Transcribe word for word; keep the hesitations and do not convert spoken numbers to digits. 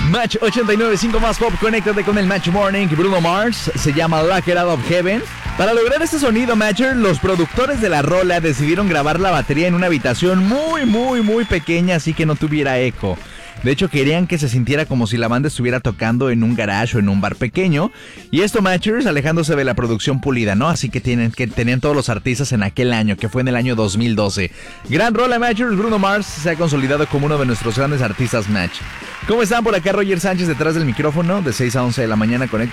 Match ochenta y nueve punto cinco más pop, conéctate con el Match Morning. Bruno Mars se llama Lock It Out of Heaven. Para lograr este sonido, Matcher, los productores de la rola decidieron grabar la batería en una habitación muy, muy, muy pequeña, así que no tuviera eco. De hecho, querían que se sintiera como si la banda estuviera tocando en un garage o en un bar pequeño. Y esto, Matchers, alejándose de la producción pulida, ¿no? Así que tienen que tenían todos los artistas en aquel año, que fue en el año dos mil doce. Gran rola, Matchers. Bruno Mars se ha consolidado como uno de nuestros grandes artistas, Match. ¿Cómo están por acá? Roger Sánchez detrás del micrófono, de seis a once de la mañana. Conecta